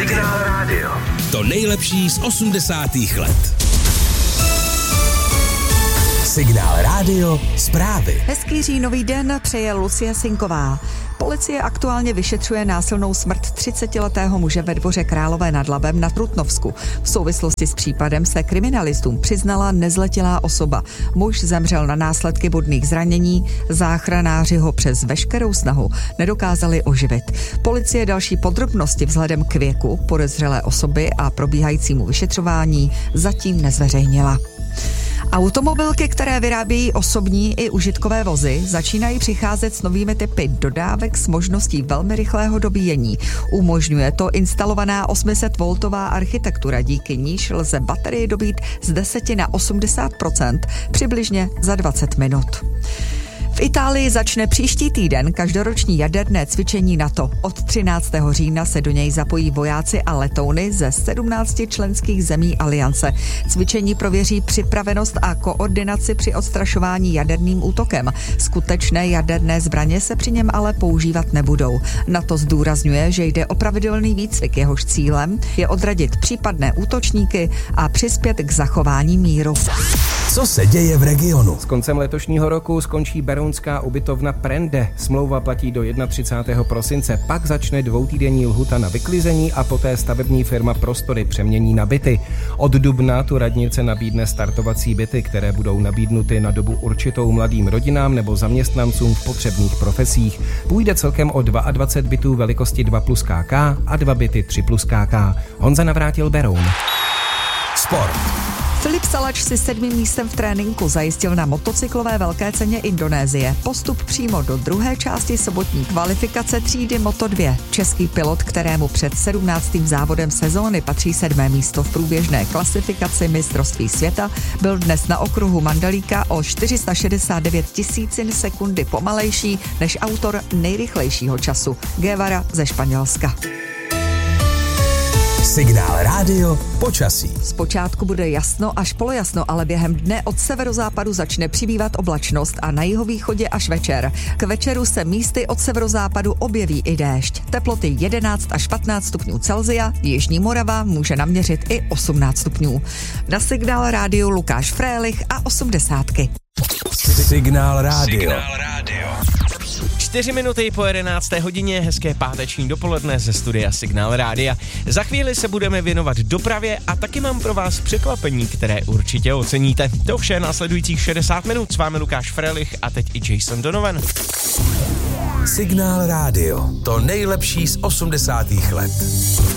Signál Radio. To nejlepší z 80. let. Signál Radio zprávy. Hezký říjnový den přeje Lucie Sinková. Policie aktuálně vyšetřuje násilnou smrt 30letého muže ve Dvoře Králové nad Labem na Trutnovsku. V souvislosti s případem se kriminalistům přiznala nezletilá osoba. Muž zemřel na následky bodných zranění, záchranáři ho přes veškerou snahu nedokázali oživit. Policie další podrobnosti vzhledem k věku podezřelé osoby a probíhajícímu vyšetřování zatím nezveřejnila. Automobilky, které vyrábějí osobní i užitkové vozy, začínají přicházet s novými typy dodávek s možností velmi rychlého dobíjení. Umožňuje to instalovaná 800V architektura, díky níž lze baterii dobít z 10 na 80% přibližně za 20 minut. V Itálii začne příští týden každoroční jaderné cvičení NATO. Od 13. října se do něj zapojí vojáci a letouny ze 17 členských zemí aliance. Cvičení prověří připravenost a koordinaci při odstrašování jaderným útokem. Skutečné jaderné zbraně se při něm ale používat nebudou. NATO zdůrazňuje, že jde o pravidelný výcvik, jehož cílem je odradit případné útočníky a přispět k zachování míru. Co se děje v regionu? S koncem letošního roku skončí berounská ubytovna Prende. Smlouva platí do 31. prosince, pak začne dvoutýdenní lhuta na vyklizení a poté stavební firma prostory přemění na byty. Od dubna tu radnice nabídne startovací byty, které budou nabídnuty na dobu určitou mladým rodinám nebo zaměstnancům v potřebných profesích. Půjde celkem o 22 bytů velikosti 2+KK a 2 byty 3+KK. Honza Navrátil, Beroun. Sport. Filip Salač si 7. místem v tréninku zajistil na motocyklové velké ceně Indonésie. Postup přímo do druhé části sobotní kvalifikace třídy Moto2. Český pilot, kterému před 17. závodem sezóny patří 7. místo v průběžné klasifikaci mistrovství světa, byl dnes na okruhu Mandalíka o 469 tisícin sekundy pomalejší než autor nejrychlejšího času, Guevara ze Španělska. Signál Radio počasí. Zpočátku bude jasno až polojasno, ale během dne od severozápadu začne přibývat oblačnost a na jihovýchodě až večer. K večeru se místy od severozápadu objeví i déšť. Teploty 11 až 15 stupňů Celsia, Jižní Morava může naměřit i 18 stupňů. Na Signál Radio Lukáš Frélich a 80. Signál Radio. 4 minuty po 11. hodině, hezké páteční dopoledne ze studia Signál Rádia. Za chvíli se budeme věnovat dopravě a taky mám pro vás překvapení, které určitě oceníte. To vše následujících 60 minut. S vámi Lukáš Frelich a teď i Jason Donovan. Signál Radio. To nejlepší z 80. let.